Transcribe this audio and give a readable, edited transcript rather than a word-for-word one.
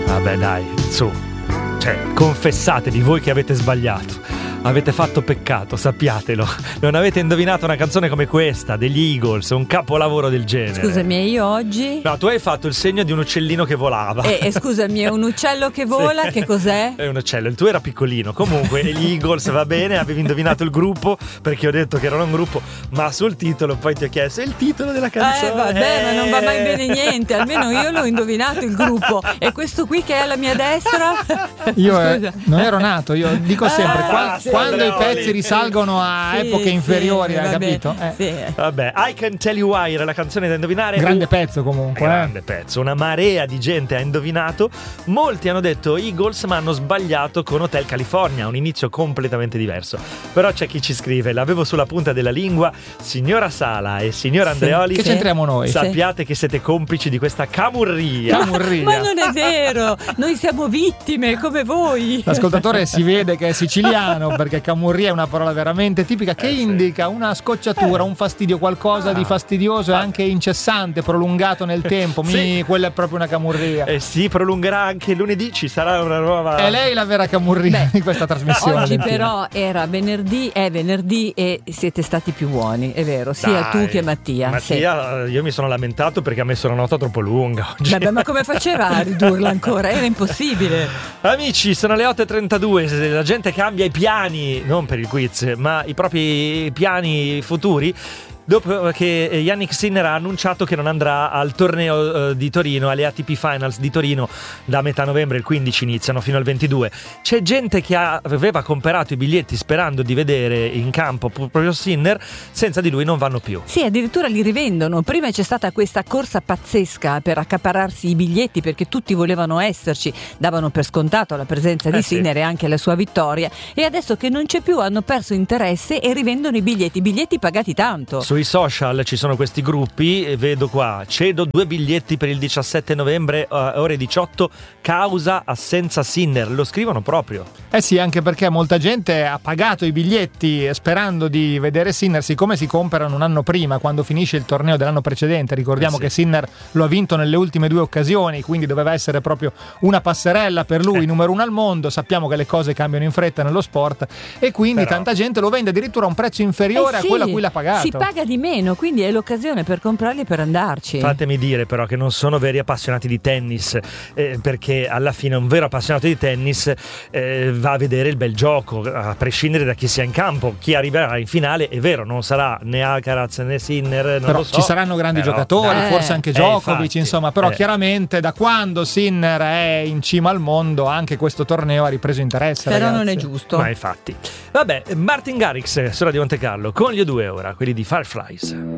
Vabbè dai, su. Cioè, confessatevi voi che avete sbagliato. Avete fatto peccato, sappiatelo. Non avete indovinato una canzone come questa degli Eagles, un capolavoro del genere. Scusami, e io oggi? No, tu hai fatto il segno di un uccellino che volava. Scusami, è un uccello che vola? Sì. Che cos'è? È un uccello, il tuo era piccolino. Comunque gli Eagles, va bene, avevi indovinato il gruppo, perché ho detto che era un gruppo, ma sul titolo poi ti ho chiesto il titolo della canzone. Vabbè, ma non va mai bene niente. Almeno io l'ho indovinato il gruppo. E questo qui che è alla mia destra? Io non ero nato, io dico sempre quando i pezzi risalgono a epoche inferiori, hai capito? Sì. Vabbè, I Can Tell You Why era la canzone da indovinare. Grande pezzo comunque. Grande pezzo, una marea di gente ha indovinato. Molti hanno detto Eagles, ma hanno sbagliato con Hotel California, un inizio completamente diverso. Però c'è chi ci scrive, l'avevo sulla punta della lingua, signora Sala e signor Andreoli. Che c'entriamo noi? Sappiate che siete complici di questa camurria. Ma non è vero, noi siamo vittime come voi. L'ascoltatore si vede che è siciliano, perché camurria è una parola veramente tipica che indica una scocciatura, un fastidio, qualcosa di fastidioso e anche incessante, prolungato nel tempo. Quella è proprio una camurria. Si prolungherà anche lunedì, ci sarà una nuova. È lei la vera camurria di questa trasmissione. Oggi però era venerdì, è venerdì e siete stati più buoni, è vero, sia tu che Mattia. Mattia, io mi sono lamentato perché ha messo una nota troppo lunga oggi. Vabbè, ma come faceva a ridurla ancora? Era impossibile. Amici, sono le 8:32, la gente cambia i piani, non per il quiz, ma i propri piani futuri. Dopo che Jannik Sinner ha annunciato che non andrà al torneo di Torino, alle ATP Finals di Torino da metà novembre, il 15 iniziano fino al 22. C'è gente che aveva comprato i biglietti sperando di vedere in campo proprio Sinner, senza di lui non vanno più. Sì, addirittura li rivendono. Prima c'è stata questa corsa pazzesca per accaparrarsi i biglietti perché tutti volevano esserci, davano per scontato la presenza di Sinner e anche la sua vittoria, e adesso che non c'è più hanno perso interesse e rivendono i biglietti pagati tanto. Sui social ci sono questi gruppi e vedo qua: cedo 2 biglietti per il 17 novembre ore 18 causa assenza Sinner. Lo scrivono proprio. Sì, anche perché molta gente ha pagato i biglietti sperando di vedere Sinner, siccome si comprano un anno prima, quando finisce il torneo dell'anno precedente. Ricordiamo che Sinner lo ha vinto nelle ultime 2 occasioni, quindi doveva essere proprio una passerella per lui, numero 1 al mondo. Sappiamo che le cose cambiano in fretta nello sport e quindi tanta gente lo vende addirittura a un prezzo inferiore a quello a cui l'ha pagato. Si paga di meno, quindi è l'occasione per comprarli e per andarci. Fatemi dire però che non sono veri appassionati di tennis, perché alla fine un vero appassionato di tennis va a vedere il bel gioco, a prescindere da chi sia in campo. Chi arriverà in finale, è vero, non sarà né Alcaraz né Sinner, non lo so. Ci saranno grandi giocatori, forse anche Djokovic, infatti, insomma, però chiaramente da quando Sinner è in cima al mondo anche questo torneo ha ripreso interesse. Però ragazzi. non è giusto. Ma infatti. Vabbè, Martin Garrix su Radio Monte Carlo con gli O2 ora, quelli di Fireflies.